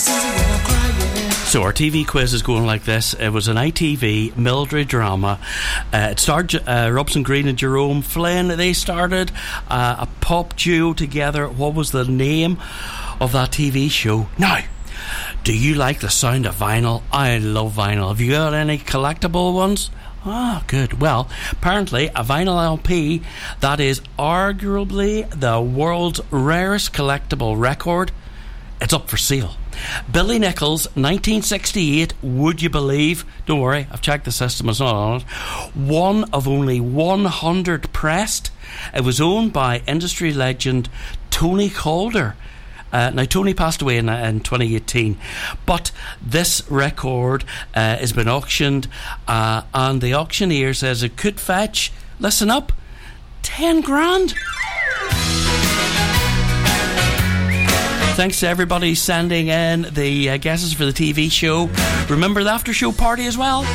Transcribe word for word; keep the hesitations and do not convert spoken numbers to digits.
So our T V quiz is going like this. It was an I T V Mildred drama. Uh, it starred uh, Robson Green and Jerome Flynn. They started uh, a pop duo together. What was the name of that T V show? Now, do you like the sound of vinyl? I love vinyl. Have you got any collectible ones? Ah, good. Well, apparently a vinyl L P that is arguably the world's rarest collectible record, it's up for sale. Billy Nichols, nineteen sixty-eight, would you believe? Don't worry, I've checked the system, it's not on it. One of only one hundred pressed. It was owned by industry legend Tony Calder. Uh, now, Tony passed away in, in twenty eighteen, but this record uh, has been auctioned, uh, and the auctioneer says it could fetch, listen up, ten grand. Thanks to everybody sending in the uh, guesses for the T V show. Remember the after show party as well?